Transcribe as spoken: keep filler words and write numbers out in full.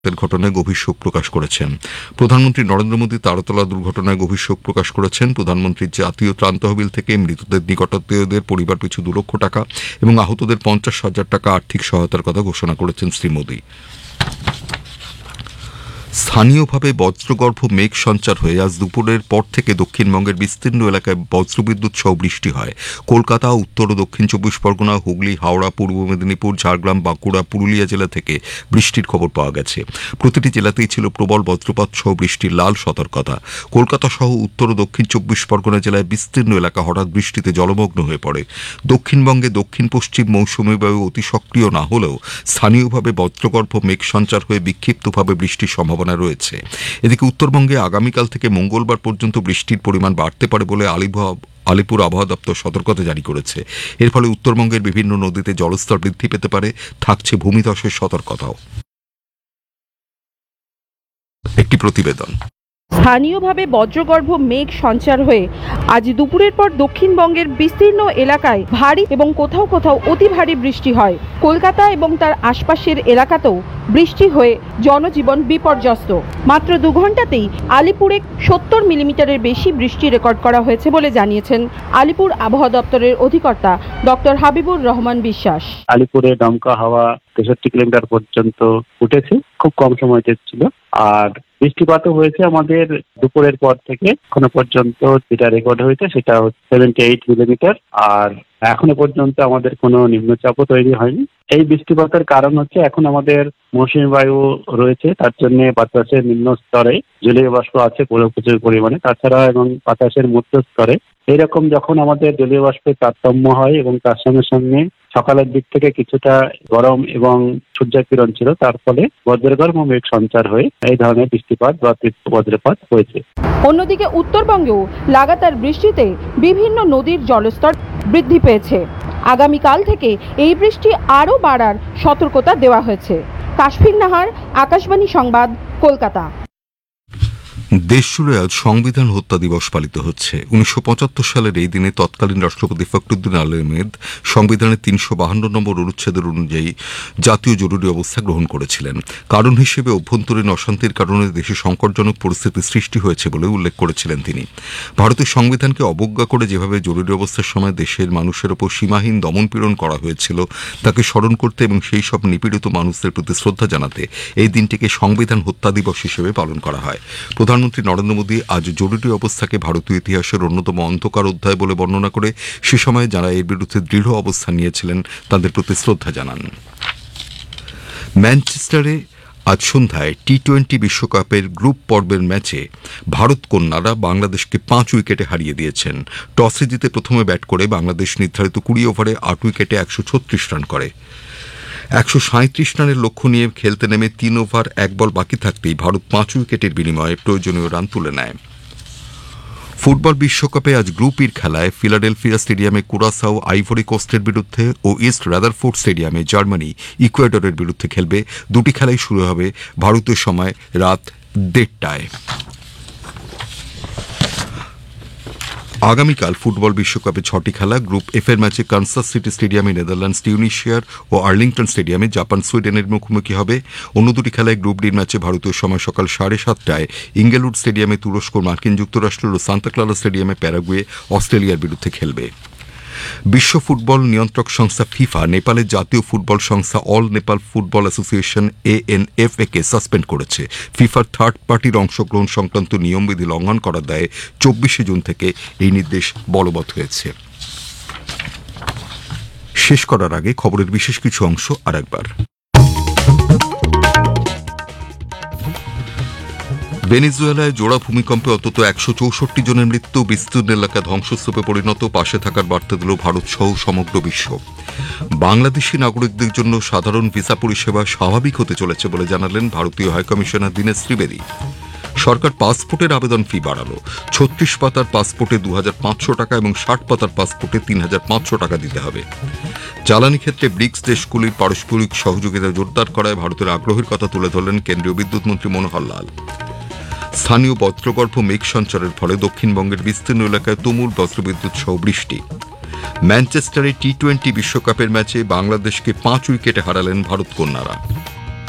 ঘটনায় গভীর শোক প্রকাশ করেছেন প্রধানমন্ত্রী নরেন্দ্র মোদী। তারতলা দুর্ঘটনায় গভীর শোক প্রকাশ করেছেন প্রধানমন্ত্রী। জাতীয় ত্রাণ তহবিল থেকে মৃতদের নিকটাত্মীয়দের পরিবার পিছু দু লক্ষ টাকা এবং আহতদের পঞ্চাশ হাজার টাকা আর্থিক সহায়তার কথা ঘোষণা করেছেন শ্রী মোদী। স্থানীয়ভাবে বজ্রগর্ভ মেঘ সঞ্চার হয়ে আজ দুপুরের পর থেকে দক্ষিণবঙ্গের বিস্তীর্ণ এলাকায় বজ্রবিদ্যুৎ সহ বৃষ্টি হয়। কলকাতা, উত্তর ও দক্ষিণ চব্বিশ পরগনা, হুগলি, হাওড়া, পূর্ব মেদিনীপুর, ঝাড়গ্রাম, বাঁকুড়া, পুরুলিয়া জেলা থেকে বৃষ্টির খবর পাওয়া গেছে। প্রতিটি জেলাতেই ছিল প্রবল বজ্রপাত সহ বৃষ্টির লাল সতর্কতা। কলকাতা সহ উত্তর ও দক্ষিণ চব্বিশ পরগনা জেলায় বিস্তীর্ণ এলাকা হঠাৎ বৃষ্টিতে জলমগ্ন হয়ে পড়ে। দক্ষিণবঙ্গে দক্ষিণ পশ্চিম মৌসুমী বায়ু অতি সক্রিয় না হলেও স্থানীয়ভাবে বজ্রগর্ভ মেঘ সঞ্চার হয়ে বিক্ষিপ্তভাবে বৃষ্টির সম্ভাবনা রয়েছে। এদিকে উত্তরবঙ্গে আগামীকাল থেকে মঙ্গলবার পর্যন্ত বৃষ্টির পরিমাণ বাড়তে পারে বলে আলিপুর আবহাওয়া দপ্তর সতর্কতা জারি করেছে। এর ফলে উত্তরবঙ্গের বিভিন্ন নদীতে জলস্তর বৃদ্ধি পেতে পারে, থাকছে ভূমিধসের সতর্কতাও। একটি প্রতিবেদন। স্থানীয়ভাবে বজ্রগর্ভ মেঘ সঞ্চার হয়ে আজ দুপুরের পর দক্ষিণবঙ্গের বিস্তীর্ণ এলাকায় ভারী এবং কোথাও কোথাও অতি ভারী বৃষ্টি হয়। কলকাতা এবং তার আশপাশের এলাকাতেও বৃষ্টি হয়ে জনজীবন বিপর্যস্ত। মাত্র দু ঘন্টাতেই আলিপুরে সত্তর মিলিমিটারের বেশি বৃষ্টি রেকর্ড করা হয়েছে বলে জানিয়েছেন আলিপুর আবহাওয়া দপ্তরের অধিকর্তা ডক্টর হাবিবুর রহমান বিশ্বাস। আলিপুরে দমকা হাওয়া তেষট্টি কিলোমিটার পর্যন্ত উঠেছে, খুব কম সময়তে ছিল। আর বৃষ্টিপাতও হয়েছে আমাদের দুপুরের পর থেকে এখনো পর্যন্ত যেটা রেকর্ড হয়েছে সেটা সেভেন্টি এইট মিলিমিটার। আর এখনো পর্যন্ত আমাদের কোনো নিম্নচাপও তৈরি হয়নি। এই বৃষ্টিপাতের কারণ হচ্ছে এখন আমাদের মৌসুমী বায়ু রয়েছে, তার জন্য বাতাসের নিম্ন স্তরে জলীয় বাষ্প আছে প্রচুর পরিমাণে। তাছাড়া এবং বাতাসের মধ্য স্তরে এইরকম যখন আমাদের জলীয় বাষ্পের তারতম্য হয় এবং তার সঙ্গে সঙ্গে সকালের দিক থেকে কিছুটা গরম এবং সূর্যাকিরণ ছিল, তার ফলে বজ্রগর্ভ মেঘ সঞ্চার হয়ে এই ধরনের বৃষ্টিপাত বা বজ্রপাত হয়েছে। অন্যদিকে উত্তরবঙ্গেও লাগাতার বৃষ্টিতে বিভিন্ন নদীর জলস্তর বৃদ্ধি পেয়েছে। আগামীকাল থেকে এই বৃষ্টি আরও বাড়ার সতর্কতা দেওয়া হয়েছে। কাশফির নাহার, আকাশবাণী সংবাদ, কলকাতা। দেশজুড়ে আজ সংবিধান হত্যা দিবস পালিত হচ্ছে। উনিশশো পঁচাত্তর সালের এই দিনে তৎকালীন রাষ্ট্রপতি ফখরুদ্দিন আহমেদ সংবিধানের তিনশো বাহান্ন নম্বর অনুচ্ছেদের অনুযায়ী জাতীয় জরুরি অবস্থা গ্রহণ করেছিলেন। কারণ হিসেবে অভ্যন্তরীণ অশান্তির কারণে দেশে সংকটজনক পরিস্থিতি সৃষ্টি হয়েছে বলে উল্লেখ করেছিলেন তিনি। ভারতের সংবিধানকে অবজ্ঞা করে যেভাবে জরুরি অবস্থার সময় দেশের মানুষের ওপর সীমাহীন দমনপীড়ন করা হয়েছিল তাকে স্মরণ করতে এবং সেই সব নিপীড়িত মানুষদের প্রতি শ্রদ্ধা জানাতে এই দিনটিকে সংবিধান হত্যা দিবস হিসেবে পালন করা হয়। প্রধানমন্ত্রী নরেন্দ্র মোদী আজ জরুরি অবস্থাকে ভারতীয় ইতিহাসের অন্যতম অন্ধকার অধ্যায় বলে বর্ণনা করে সে সময় যারা এর বিরুদ্ধে দৃঢ় অবস্থান নিয়েছিলেন তাদের প্রতি শ্রদ্ধা জানান। ম্যানচেস্টারে আজ সন্ধ্যায় টি টোয়েন্টি বিশ্বকাপের গ্রুপ পর্বের ম্যাচে ভারত কন্যারা বাংলাদেশকে পাঁচ উইকেটে হারিয়ে দিয়েছেন। টসে জিতে প্রথমে ব্যাট করে বাংলাদেশ নির্ধারিত কুড়ি ওভারে আট উইকেটে একশো ছত্রিশ রান করে। একশো সাঁত্রিশ রানের লক্ষ্য নিয়ে খেলতে নেমে তিন ওভার এক বল বাকি থাকতেই ভারত পাঁচ উইকেটের বিনিময়ে প্রয়োজনীয় রান তুলে নেয়। ফুটবল বিশ্বকাপে আজ গ্রুপ ইর খেলায় ফিলাডেলফিয়া স্টেডিয়ামে কুরাসাও আইভরি কোস্টের বিরুদ্ধে ও ইস্ট রাদারফোর্ড স্টেডিয়ামে জার্মানি ইকুয়েডরের বিরুদ্ধে খেলবে। দুটি খেলাই শুরু হবে ভারতীয় সময় রাত দেড়টায়। আগামীকাল ফুটবল বিশ্বকাপে ছটি খেলা। গ্রুপ এফ এর ম্যাচে কানসাস সিটি স্টেডিয়ামে নেদারল্যান্ডস টিউনিশিয়ার ও আর্লিংটন স্টেডিয়ামে জাপান সুইডেনের মুখোমুখি হবে। অন্য দুটি খেলায় গ্রুপ ডির ম্যাচে ভারতীয় সময় সকাল সাড়ে সাতটায় ইঙ্গেলউড স্টেডিয়ামে তুরস্ক মার্কিন যুক্তরাষ্ট্র ও সান্তা ক্লারা স্টেডিয়ামে প্যারাগুয়ে অস্ট্রেলিয়ার বিরুদ্ধে খেলবে। বিশ্ব ফুটবল নিয়ন্ত্রক সংস্থা ফিফা নেপালের জাতীয় ফুটবল সংস্থা all Nepal football association A N F A K suspend করেছে। ফিফার থার্ড পার্টির অংশগ্রহণ সংক্রান্ত নিয়মবিধি লঙ্ঘন করার দায়ে চব্বিশে জুন থেকে এই নির্দেশ বলবৎ হয়েছে। শেষ করার আগে খবরের বিশেষ কিছু অংশ আরেকবার। ভেনেজুয়েলায় জোড়া ভূমিকম্পে অন্তত একশো চৌষট্টি জনের মৃত্যু, বিস্তীর্ণ এলাকা ধ্বংসস্তূপে পরিণত, পাশে থাকার বার্তা দিল ভারত সহ সমগ্র বিশ্ব। বাংলাদেশি নাগরিকদের জন্য সাধারণ ভিসা পরিষেবা স্বাভাবিক হতে চলেছে বলে জানালেন ভারতীয় হাইকমিশনার দীনেশ ত্রিবেদী। সরকার পাসপোর্টের আবেদন ফি বাড়ালো। ছত্রিশ পাতার পাসপোর্টে দু হাজার পাঁচশো টাকা এবং ষাট পাতার পাসপোর্টে তিন হাজার পাঁচশো টাকা দিতে হবে। জ্বালানি ক্ষেত্রে ব্রিক্স দেশগুলির পারস্পরিক সহযোগিতা জোরদার করায় ভারতের আগ্রহের কথা তুলে ধরলেন কেন্দ্রীয় বিদ্যুৎ মন্ত্রী মনোহর লাল। স্থানীয় বজ্রগর্ভ মেঘ সঞ্চারের ফলে দক্ষিণবঙ্গের বিস্তীর্ণ এলাকায় তুমুল বজ্রবিদ্যুৎ সহ বৃষ্টি। ম্যানচেস্টারে টি টোয়েন্টি বিশ্বকাপের ম্যাচে বাংলাদেশকে পাঁচ উইকেটে হারালেন ভারত কন্যারা।